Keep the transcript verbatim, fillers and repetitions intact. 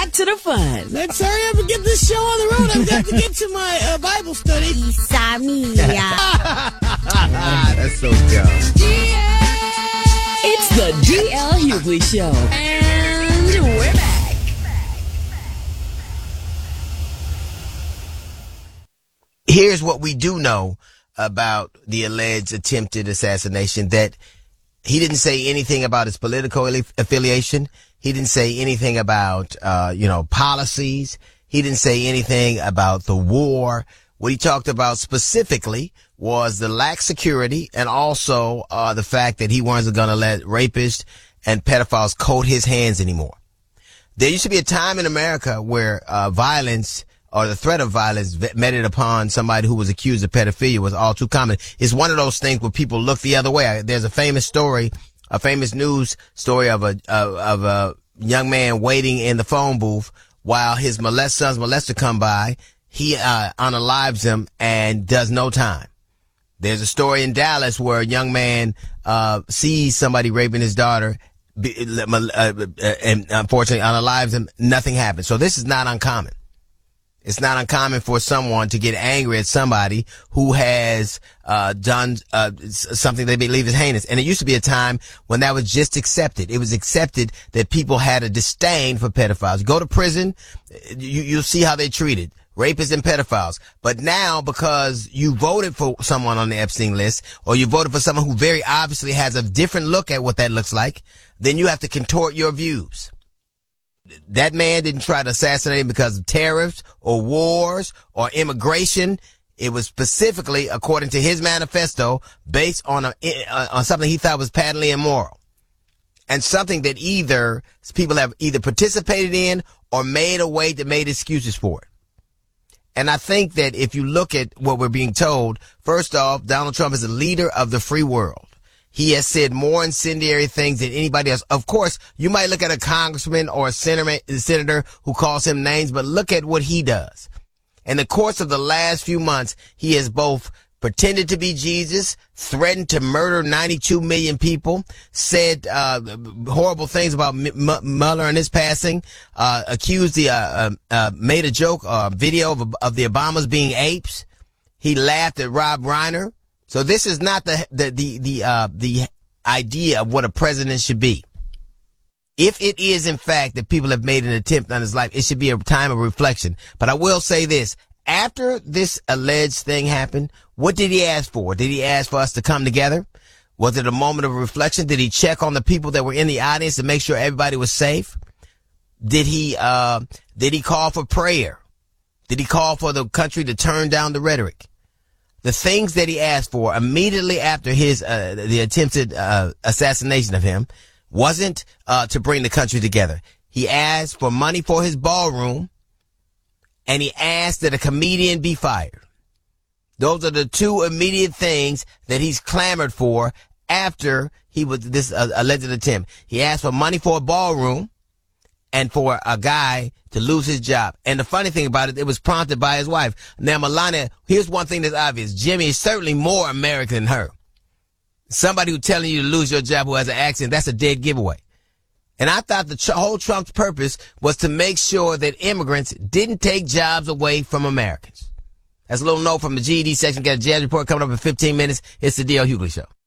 back to the fun. Let's hurry up and get this show on the road. I've got to get to my uh, Bible study. Isa mia. That's so dumb. It's the D L Hughley Show. And we're back. Here's what we do know about the alleged attempted assassination, that he didn't say anything about his political affiliation. He didn't say anything about, uh, you know, policies. He didn't say anything about the war. What he talked about specifically was the lack of security and also uh, the fact that he wasn't going to let rapists and pedophiles coat his hands anymore. There used to be a time in America where uh, violence or the threat of violence meted upon somebody who was accused of pedophilia was all too common. It's one of those things where people look the other way. There's a famous story, a famous news story of a of, of a young man waiting in the phone booth while his molest son's molester come by. He uh, unalives him and does no time. There's a story in Dallas where a young man uh sees somebody raping his daughter, uh, and unfortunately unalives him. Nothing happens. So this is not uncommon. It's not uncommon for someone to get angry at somebody who has uh done uh something they believe is heinous. And it used to be a time when that was just accepted. It was accepted that people had a disdain for pedophiles. Go to prison, you, you'll see how they treated rapists and pedophiles. But now, because you voted for someone on the Epstein list, or you voted for someone who very obviously has a different look at what that looks like, then you have to contort your views. That man didn't try to assassinate him because of tariffs or wars or immigration. It was specifically, according to his manifesto, based on a, uh, on something he thought was patently immoral, and something that either people have either participated in or made a way that made excuses for it. And I think that if you look at what we're being told, first off, Donald Trump is a leader of the free world. He has said more incendiary things than anybody else. Of course, you might look at a congressman or a senator, senator who calls him names, but look at what he does. In the course of the last few months, he has both pretended to be Jesus, threatened to murder ninety-two million people, said uh horrible things about M- M- Mueller and his passing, uh accused the, uh, uh, uh made a joke, uh video of, of the Obamas being apes. He laughed at Rob Reiner. So this is not the, the, the, the, uh, the idea of what a president should be. If it is, in fact, that people have made an attempt on his life, it should be a time of reflection. But I will say this. After this alleged thing happened, what did he ask for? Did he ask for us to come together? Was it a moment of reflection? Did he check on the people that were in the audience to make sure everybody was safe? Did he, uh, did he call for prayer? Did he call for the country to turn down the rhetoric? The things that he asked for immediately after his, uh, the attempted, uh, assassination of him wasn't, uh, to bring the country together. He asked for money for his ballroom, and he asked that a comedian be fired. Those are the two immediate things that he's clamored for after he was this uh, alleged attempt. He asked for money for a ballroom and for a guy to lose his job. And the funny thing about it, it was prompted by his wife. Now, Melania, here's one thing that's obvious. Jimmy is certainly more American than her. Somebody who's telling you to lose your job who has an accent, that's a dead giveaway. And I thought the tr- whole Trump's purpose was to make sure that immigrants didn't take jobs away from Americans. That's a little note from the G E D section. Got a jazz report coming up in fifteen minutes. It's the D L Hughley Show.